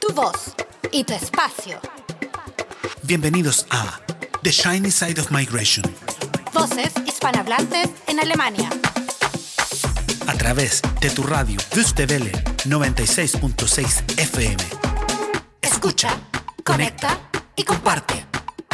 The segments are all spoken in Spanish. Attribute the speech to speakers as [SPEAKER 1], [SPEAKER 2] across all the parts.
[SPEAKER 1] tu voz y tu espacio.
[SPEAKER 2] Bienvenidos a The Shiny Side of Migration.
[SPEAKER 1] Voces hispanohablantes en Alemania.
[SPEAKER 2] A través de tu radio Wüste Welle 96.6 FM.
[SPEAKER 1] Escucha, conecta y comparte.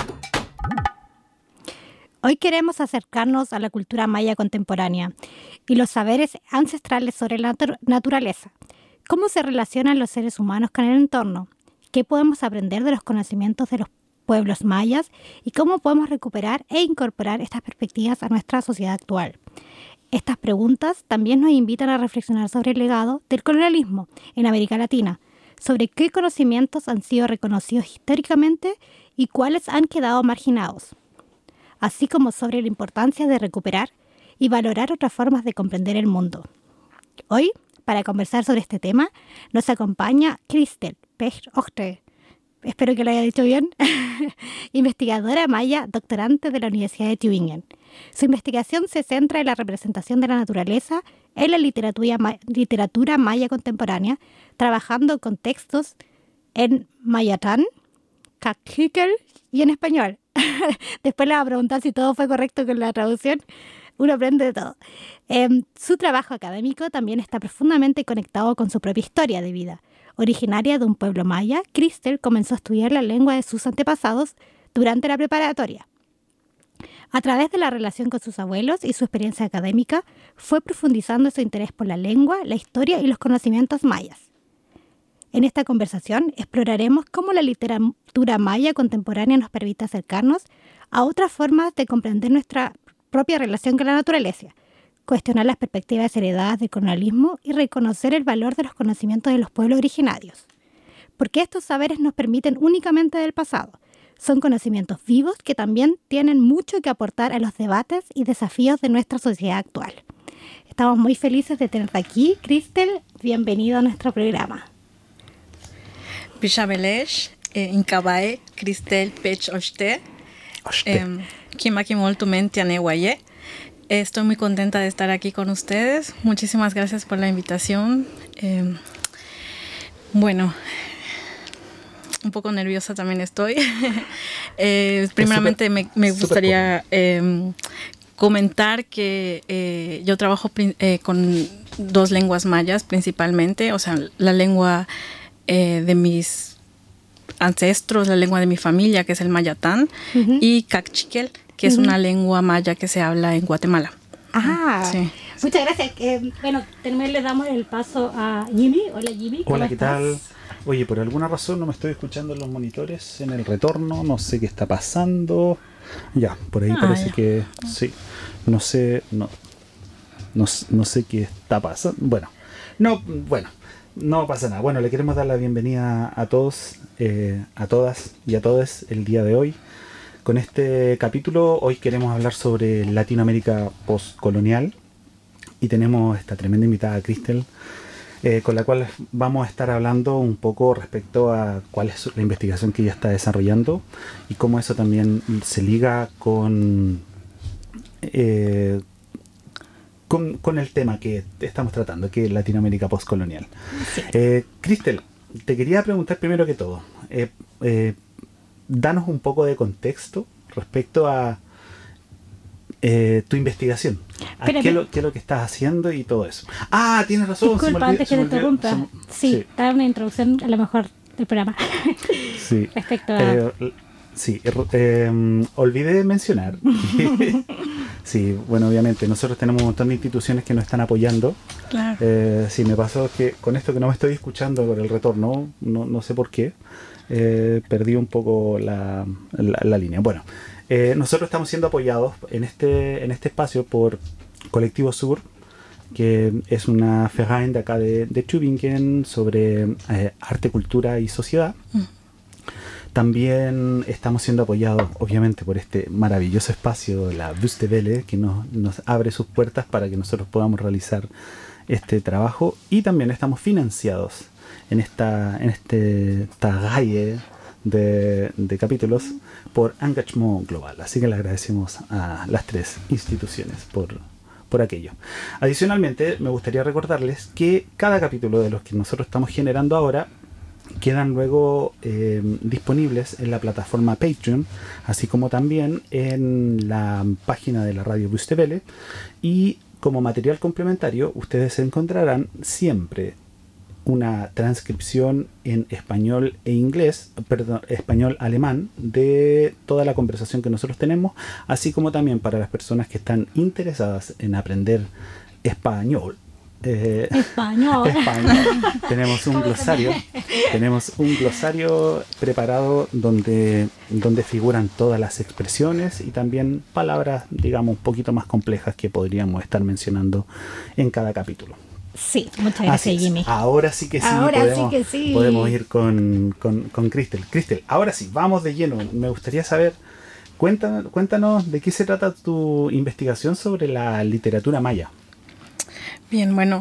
[SPEAKER 3] Hoy queremos acercarnos a la cultura maya contemporánea y los saberes ancestrales sobre la naturaleza. ¿Cómo se relacionan los seres humanos con el entorno? ¿Qué podemos aprender de los conocimientos de los pueblos mayas? ¿Y cómo podemos recuperar e incorporar estas perspectivas a nuestra sociedad actual? Estas preguntas también nos invitan a reflexionar sobre el legado del colonialismo en América Latina, sobre qué conocimientos han sido reconocidos históricamente y cuáles han quedado marginados, así como sobre la importancia de recuperar y valorar otras formas de comprender el mundo. Hoy, para conversar sobre este tema, nos acompaña Christel Pech-Ochte, espero que lo haya dicho bien, investigadora maya, doctorante de la Universidad de Tübingen. Su investigación se centra en la representación de la naturaleza en la literatura maya contemporánea, trabajando con textos en mayatán, caciquel y en español. Después le voy a preguntar si todo fue correcto con la traducción. Uno aprende de todo. Su trabajo académico también está profundamente conectado con su propia historia de vida. Originaria de un pueblo maya, Christel comenzó a estudiar la lengua de sus antepasados durante la preparatoria. A través de la relación con sus abuelos y su experiencia académica, fue profundizando su interés por la lengua, la historia y los conocimientos mayas. En esta conversación exploraremos cómo la literatura maya contemporánea nos permite acercarnos a otras formas de comprender nuestra propia relación con la naturaleza, cuestionar las perspectivas heredadas del colonialismo y reconocer el valor de los conocimientos de los pueblos originarios. Porque estos saberes nos permiten únicamente del pasado. Son conocimientos vivos que también tienen mucho que aportar a los debates y desafíos de nuestra sociedad actual. Estamos muy felices de tenerte aquí, Christel. Bienvenido a nuestro programa.
[SPEAKER 4] Bishabelesh, Incabae, Christel Pech-Ochte, Kimaki Moltumente Aneguaye. Estoy muy contenta de estar aquí con ustedes. Muchísimas gracias por la invitación. Bueno, un poco nerviosa también estoy. Primeramente me gustaría comentar que yo trabajo con dos lenguas mayas principalmente, o sea, la lengua de mis ancestros, la lengua de mi familia, que es el mayatán, y caciquel, que es una lengua maya que se habla en Guatemala.
[SPEAKER 3] Ajá,
[SPEAKER 4] sí.
[SPEAKER 3] Muchas gracias. Bueno, también le damos el paso a Jimmy. Hola Jimmy, ¿cómo
[SPEAKER 5] Hola, ¿qué
[SPEAKER 3] estás?
[SPEAKER 5] tal? Oye, por alguna razón no me estoy escuchando en los monitores en el retorno, no sé qué está pasando. Ya, por ahí parece que sí. No sé, no sé qué está pasando. Bueno, no pasa nada. Bueno, le queremos dar la bienvenida a todos, a todas y a todos el día de hoy. Con este capítulo hoy queremos hablar sobre Latinoamérica postcolonial y tenemos esta tremenda invitada, Christel, con la cual vamos a estar hablando un poco respecto a cuál es la investigación que ella está desarrollando y cómo eso también se liga con el tema que estamos tratando, que es Latinoamérica postcolonial.
[SPEAKER 3] Sí.
[SPEAKER 5] Christel, te quería preguntar primero que todo, danos un poco de contexto respecto a tu investigación. ¿Qué es lo que estás haciendo y todo eso? Ah, tienes razón.
[SPEAKER 3] Disculpa, antes que te interrumpa. Sí, da una introducción a lo mejor del programa.
[SPEAKER 5] Sí.
[SPEAKER 3] Respecto a...
[SPEAKER 5] olvidé mencionar. Sí, bueno, obviamente, nosotros tenemos un montón de instituciones que nos están apoyando.
[SPEAKER 4] Claro.
[SPEAKER 5] Sí, me pasó que con esto que no me estoy escuchando por el retorno, no sé por qué, perdí un poco la línea. Bueno, nosotros estamos siendo apoyados en este espacio por Colectivo Sur, que es una Verein de acá de Tübingen sobre arte, cultura y sociedad. También estamos siendo apoyados, obviamente, por este maravilloso espacio, la Wüste Welle, que nos abre sus puertas para que nosotros podamos realizar este trabajo. Y también estamos financiados en esta Reihe de capítulos por Engagement Global. Así que le agradecemos a las tres instituciones por aquello. Adicionalmente, me gustaría recordarles que cada capítulo de los que nosotros estamos generando ahora quedan luego disponibles en la plataforma Patreon, así como también en la página de la radio Deutsche Welle. Y como material complementario, ustedes encontrarán siempre una transcripción en español e inglés, perdón, español-alemán, de toda la conversación que nosotros tenemos, así como también para las personas que están interesadas en aprender español.
[SPEAKER 3] Español.
[SPEAKER 5] Tenemos un glosario preparado donde figuran todas las expresiones y también palabras, digamos, un poquito más complejas que podríamos estar mencionando en cada capítulo.
[SPEAKER 3] Sí, muchas gracias, Jimmy.
[SPEAKER 5] Ahora sí que sí, podemos ir con Cristel. Cristel, ahora sí, vamos de lleno. Me gustaría saber, cuéntanos de qué se trata tu investigación sobre la literatura maya.
[SPEAKER 4] Bien, bueno,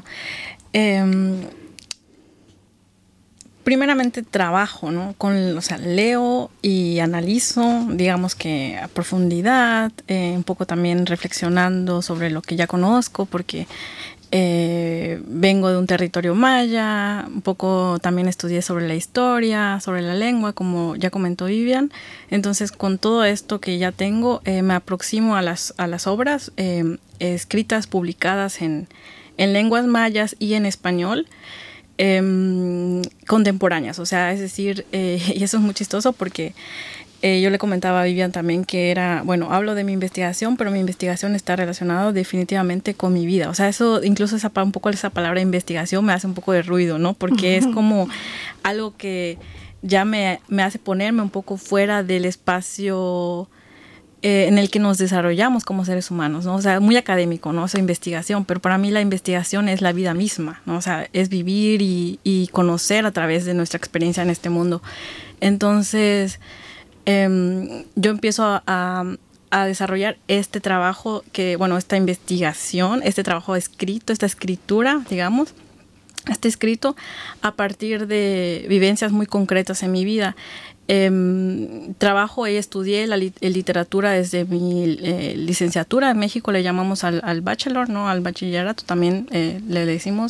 [SPEAKER 4] primeramente trabajo, ¿no? Leo y analizo, digamos que a profundidad, un poco también reflexionando sobre lo que ya conozco, porque vengo de un territorio maya, un poco también estudié sobre la historia, sobre la lengua, como ya comentó Vivian. Entonces, con todo esto que ya tengo, me aproximo a las obras escritas, publicadas en lenguas mayas y en español, contemporáneas. O sea, es decir, y eso es muy chistoso porque yo le comentaba a Vivian también que hablo de mi investigación, pero mi investigación está relacionada definitivamente con mi vida. O sea, eso, incluso un poco esa palabra investigación me hace un poco de ruido, ¿no? Porque es como algo que ya me hace ponerme un poco fuera del espacio en el que nos desarrollamos como seres humanos, ¿no? O sea, muy académico, ¿no? O sea, investigación, pero para mí la investigación es la vida misma, ¿no? O sea, es vivir y conocer a través de nuestra experiencia en este mundo. Entonces, yo empiezo a desarrollar este trabajo esta investigación, este trabajo escrito, esta escritura, digamos, este escrito a partir de vivencias muy concretas en mi vida. Trabajo y estudié literatura desde mi licenciatura. En México le llamamos al bachelor, ¿no? Al bachillerato también le decimos.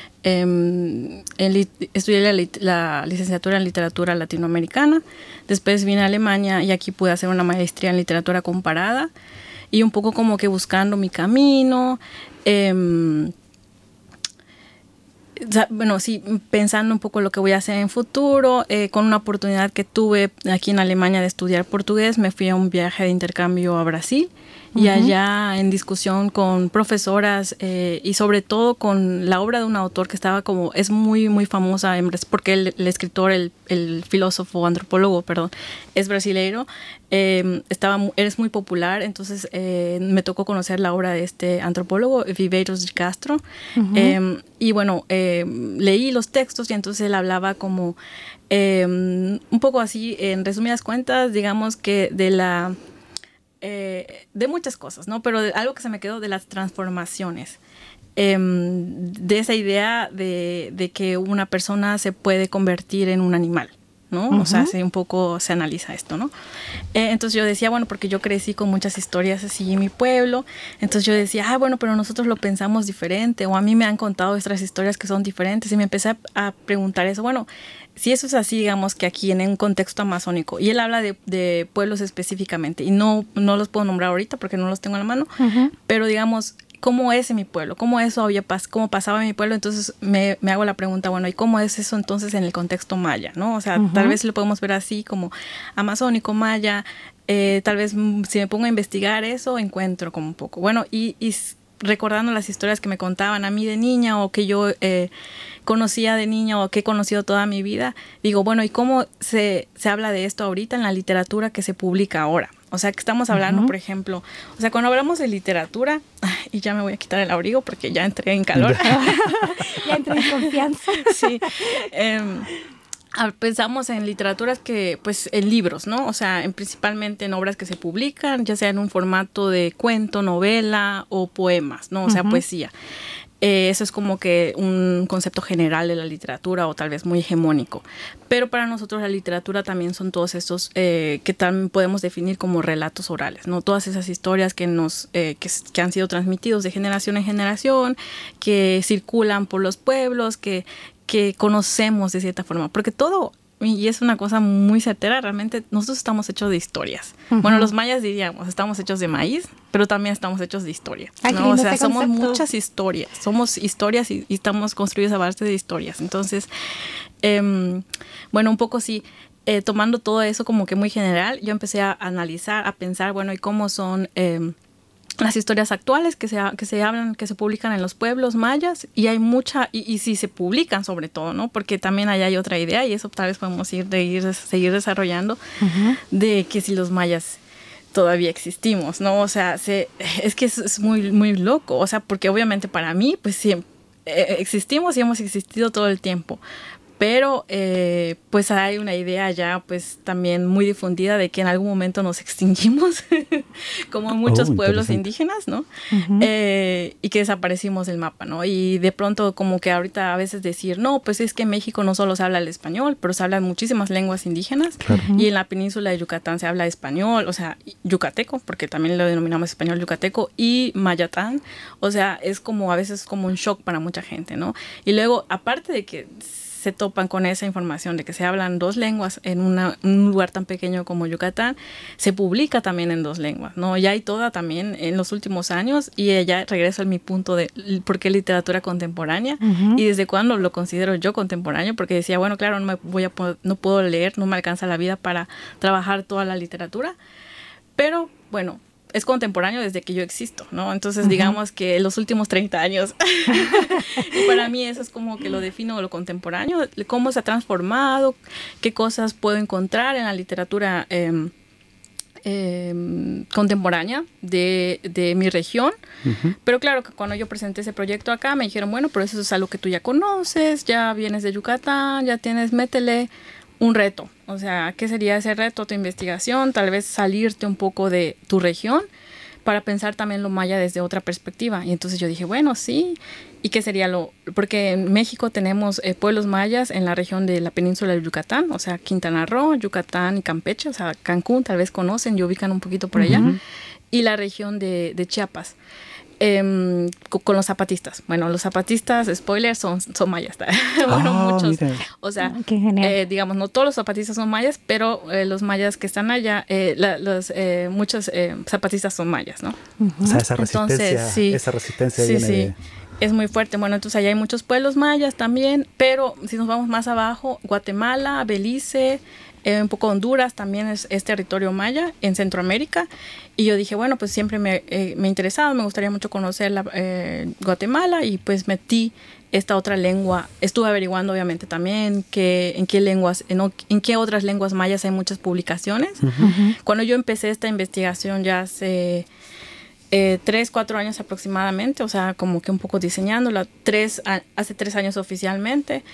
[SPEAKER 4] Estudié la licenciatura en literatura latinoamericana. Después vine a Alemania y aquí pude hacer una maestría en literatura comparada y un poco como que buscando mi camino. Pensando un poco lo que voy a hacer en futuro, con una oportunidad que tuve aquí en Alemania de estudiar portugués, me fui a un viaje de intercambio a Brasil. Y allá en discusión con profesoras y sobre todo con la obra de un autor que es muy, muy famosa porque el escritor, el filósofo, antropólogo, es brasileiro, es muy popular, entonces me tocó conocer la obra de este antropólogo, Viveiros de Castro, leí los textos y entonces él hablaba como un poco así, en resumidas cuentas, digamos que de muchas cosas, ¿no? Pero algo que se me quedó de las transformaciones, de esa idea de que una persona se puede convertir en un animal, ¿no? O sea, un poco se analiza esto, ¿no? Entonces yo decía, porque yo crecí con muchas historias así en mi pueblo, entonces yo decía, pero nosotros lo pensamos diferente, o a mí me han contado otras historias que son diferentes, y me empecé a preguntar eso, si eso es así, digamos que aquí en un contexto amazónico, y él habla de pueblos específicamente, y no los puedo nombrar ahorita porque no los tengo a la mano, pero digamos, ¿cómo es en mi pueblo? ¿Cómo cómo pasaba en mi pueblo? Entonces me hago la pregunta, ¿y cómo es eso entonces en el contexto maya, ¿no? O sea, tal vez lo podemos ver así como amazónico, maya, tal vez si me pongo a investigar eso, encuentro como un poco. Y recordando las historias que me contaban a mí de niña o que yo conocía de niña o que he conocido toda mi vida, digo, ¿y cómo se habla de esto ahorita en la literatura que se publica ahora? O sea, que estamos hablando, por ejemplo, cuando hablamos de literatura, y ya me voy a quitar el abrigo porque ya entré en calor.
[SPEAKER 3] Ya entré en confianza.
[SPEAKER 4] Sí. Pensamos en literaturas en libros, ¿no? O sea, principalmente en obras que se publican, ya sea en un formato de cuento, novela o poemas, ¿no? O sea, poesía. Eso es como que un concepto general de la literatura o tal vez muy hegemónico. Pero para nosotros la literatura también son todos estos que también podemos definir como relatos orales, ¿no? Todas esas historias que han sido transmitidos de generación en generación, que circulan por los pueblos, que que conocemos de cierta forma, porque todo, y es una cosa muy certera, realmente nosotros estamos hechos de historias. Bueno, los mayas diríamos, estamos hechos de maíz, pero también estamos hechos de historia, ¿no? O sea, somos muchas historias, somos historias y estamos construidos a base de historias. Entonces, bueno, un poco sí, tomando todo eso como que muy general, yo empecé a analizar, a pensar, bueno, ¿y cómo son las historias actuales que se hablan, que se publican en los pueblos mayas? Y hay mucha, y si se publican sobre todo, ¿no? Porque también allá hay otra idea, y eso tal vez podemos seguir desarrollando, de que si los mayas todavía existimos, ¿no? O sea, es que es muy, muy loco, o sea, porque obviamente para mí, pues sí, existimos y hemos existido todo el tiempo. Pero pues hay una idea ya pues también muy difundida de que en algún momento nos extinguimos, como muchos pueblos indígenas, ¿no? Y que desaparecimos del mapa, ¿no? Y de pronto como que ahorita a veces decir, no, pues es que en México no solo se habla el español, pero se hablan muchísimas lenguas indígenas. Y en la península de Yucatán se habla español, o sea, yucateco, porque también lo denominamos español yucateco, y mayatán. O sea, es como a veces como un shock para mucha gente, ¿no? Y luego, aparte de que se topan con esa información de que se hablan dos lenguas en un lugar tan pequeño como Yucatán, se publica también en dos lenguas, ¿no? Ya hay toda también en los últimos años, y ya regreso a mi punto de por qué literatura contemporánea y desde cuándo lo considero yo contemporáneo, porque decía, bueno, claro, no puedo leer, no me alcanza la vida para trabajar toda la literatura, pero bueno, es contemporáneo desde que yo existo, ¿no? Entonces, digamos que los últimos 30 años, y para mí eso es como que lo defino lo contemporáneo, cómo se ha transformado, qué cosas puedo encontrar en la literatura contemporánea de mi región. Pero claro, que cuando yo presenté ese proyecto acá, me dijeron, bueno, pero eso es algo que tú ya conoces, ya vienes de Yucatán, ya métele un reto. O sea, ¿qué sería ese reto? Tu investigación, tal vez salirte un poco de tu región para pensar también lo maya desde otra perspectiva. Y entonces yo dije, bueno, sí. ¿Y qué sería porque en México tenemos pueblos mayas en la región de la península de Yucatán, o sea, Quintana Roo, Yucatán y Campeche, o sea, Cancún, tal vez conocen y ubican un poquito por allá, y la región de Chiapas. Con los zapatistas. Bueno, los zapatistas, spoilers, son mayas. Bueno, muchos. Mira. O sea, digamos, no todos los zapatistas son mayas, pero los mayas que están allá, muchos zapatistas son mayas, ¿no?
[SPEAKER 5] O sea, esa resistencia,
[SPEAKER 4] entonces, sí,
[SPEAKER 5] esa resistencia viene de...
[SPEAKER 4] Es muy fuerte. Bueno, entonces allá hay muchos pueblos mayas también, pero si nos vamos más abajo, Guatemala, Belice, un poco Honduras también es territorio maya en Centroamérica. Y yo dije, bueno, pues siempre me interesaba, me gustaría mucho conocer Guatemala, y pues metí esta otra lengua. Estuve averiguando obviamente también en qué otras lenguas mayas hay muchas publicaciones. Cuando yo empecé esta investigación ya hace 3-4 años aproximadamente, o sea, como que un poco diseñándola, hace 3 años oficialmente.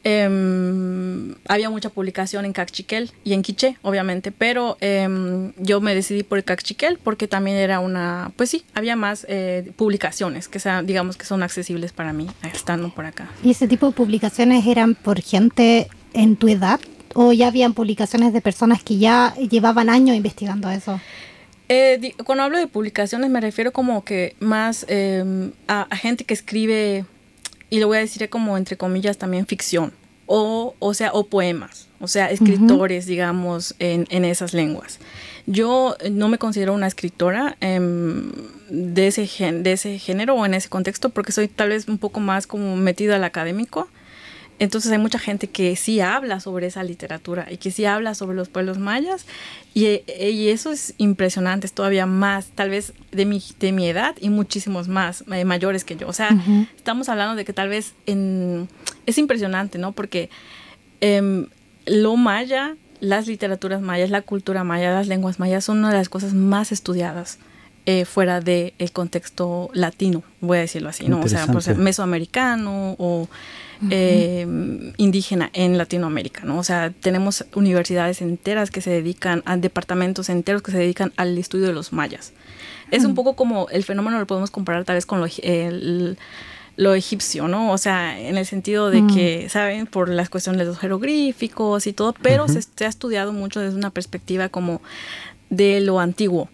[SPEAKER 4] Había mucha publicación en Cachiquel y en Quiché, obviamente, pero yo me decidí por el Cachiquel porque también era pues sí, había más publicaciones que digamos que son accesibles para mí estando por acá.
[SPEAKER 3] ¿Y ese tipo de publicaciones eran por gente en tu edad o ya habían publicaciones de personas que ya llevaban años investigando eso?
[SPEAKER 4] Cuando hablo de publicaciones me refiero como que más a gente que escribe, y lo voy a decir como entre comillas también ficción, o poemas, o sea, escritores, digamos, en esas lenguas. Yo no me considero una escritora de ese género o en ese contexto, porque soy tal vez un poco más como metida al académico. Entonces hay mucha gente que sí habla sobre esa literatura y que sí habla sobre los pueblos mayas, y eso es impresionante, es todavía más tal vez de mi edad y muchísimos más mayores que yo. O sea, estamos hablando de que tal vez es impresionante, ¿no? Porque lo maya, las literaturas mayas, la cultura maya, las lenguas mayas son una de las cosas más estudiadas fuera del contexto latino, voy a decirlo así, ¿no? O sea, por ser mesoamericano o indígena en Latinoamérica, ¿no? O sea, tenemos universidades enteras que se dedican a departamentos enteros que se dedican al estudio de los mayas. Es un poco como el fenómeno, lo podemos comparar tal vez con lo egipcio, ¿no? O sea, en el sentido de que, ¿saben? Por las cuestiones de los jeroglíficos y todo, pero se ha estudiado mucho desde una perspectiva como de lo antiguo.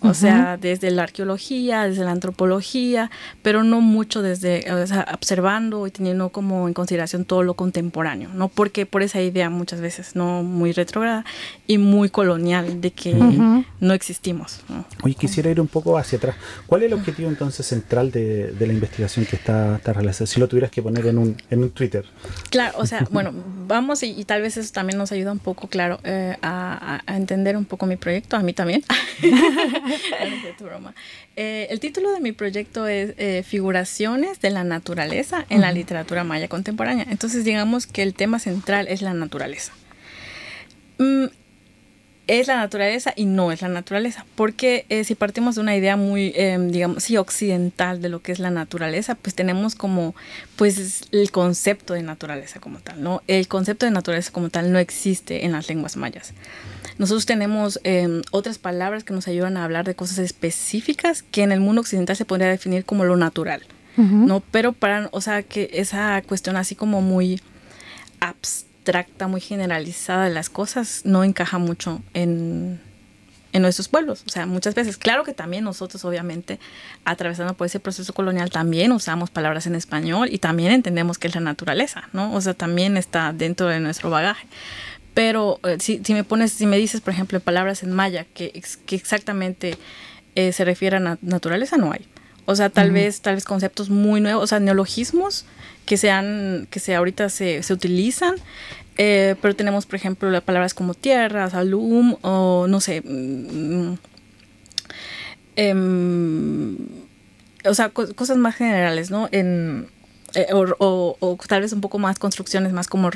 [SPEAKER 4] O sea, desde la arqueología, desde la antropología, pero no mucho desde, o sea, observando y teniendo como en consideración todo lo contemporáneo, ¿no? Porque por esa idea muchas veces, ¿no? Muy retrógrada y muy colonial de que no existimos, ¿no?
[SPEAKER 5] Oye, quisiera ir un poco hacia atrás. ¿Cuál es el objetivo entonces central de la investigación que está realizada? Si lo tuvieras que poner en un Twitter.
[SPEAKER 4] Claro, o sea, bueno, vamos y tal vez eso también nos ayuda un poco, claro, a entender un poco mi proyecto, a mí también. Tu broma. El título de mi proyecto es Figuraciones de la naturaleza en la literatura maya contemporánea. Entonces, digamos que el tema central es la naturaleza. Es la naturaleza y no es la naturaleza, porque si partimos de una idea muy, digamos, sí, occidental de lo que es la naturaleza, pues tenemos como, pues, el concepto de naturaleza como tal, ¿no? El concepto de naturaleza como tal no existe en las lenguas mayas. Nosotros tenemos otras palabras que nos ayudan a hablar de cosas específicas que en el mundo occidental se podría definir como lo natural, ¿no? Pero para, o sea, que esa cuestión así como muy abstracta, muy generalizada de las cosas no encaja mucho en nuestros pueblos. O sea, muchas veces, claro que también nosotros obviamente atravesando por ese proceso colonial también usamos palabras en español y también entendemos que es la naturaleza, ¿no? O sea, también está dentro de nuestro bagaje. Pero si me dices, por ejemplo, palabras en maya que exactamente se refiere a naturaleza, no hay. O sea, tal vez conceptos muy nuevos, o sea, neologismos que ahorita se utilizan, pero tenemos, por ejemplo, las palabras como tierra, salum, o no sé, o sea, cosas más generales, ¿no? O tal vez un poco más construcciones más como